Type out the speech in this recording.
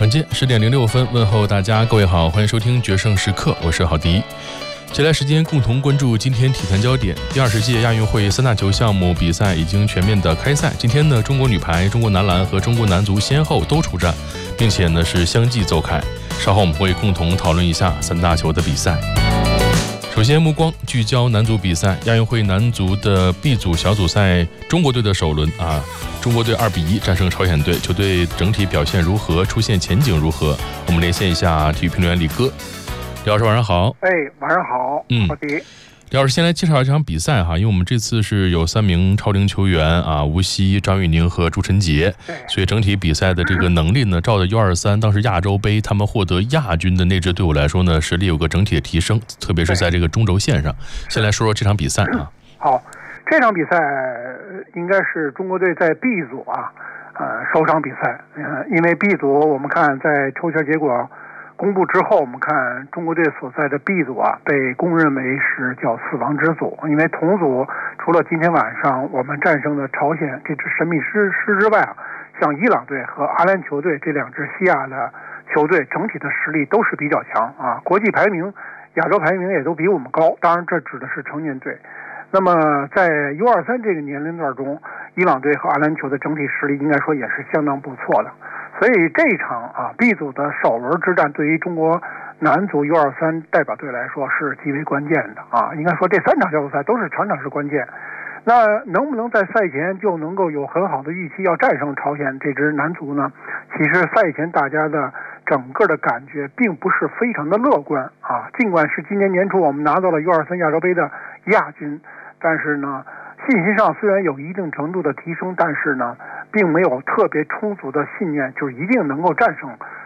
晚间10:06，问候大家，各位好，欢迎收听决胜时刻，我是郝迪。接下来时间共同关注今天体坛焦点。第20届亚运会三大球项目比赛已经全面的开赛。今天呢，中国女排、中国男篮和中国男足先后都出战，并且呢是相继奏开。稍后我们会共同讨论一下三大球的比赛。首先目光聚焦男足比赛，亚运会男足的 B 组小组赛，中国队的首轮中国队2-1战胜朝鲜队，球队整体表现如何？出线前景如何？我们连线一下体育评论员李哥。李老师晚上好。 晚上好。好的。 李老师先来介绍一场比赛因为我们这次是有3名超龄球员吴曦、张玉宁和朱晨杰，所以整体比赛的这个能力呢，照着 U23 当时亚洲杯他们获得亚军的那支队伍来说呢，实力有个整体的提升，特别是在这个中轴线上。先来说说这场比赛好，这场比赛应该是中国队在 B 组首场比赛。因为 B 组我们看在抽签结果公布之后，我们看中国队所在的 B 组被公认为是叫死亡之组，因为同组除了今天晚上我们战胜的朝鲜这支神秘师之外像伊朗队和阿联酋队这2支西亚的球队整体的实力都是比较强国际排名、亚洲排名也都比我们高，当然这指的是成年队。那么在 U23 这个年龄段中，伊朗队和阿联酋的整体实力应该说也是相当不错的。所以这一场B 组的首轮之战对于中国男足 U23 代表队来说是极为关键的应该说这3场小组赛都是场是关键。那能不能在赛前就能够有很好的预期要战胜朝鲜这支男足呢？其实赛前大家的整个的感觉并不是非常的乐观尽管是今年年初我们拿到了 U23 亚洲杯的亚军，但是呢信心上虽然有一定程度的提升，但是呢并没有特别充足的信念就是一定能够战胜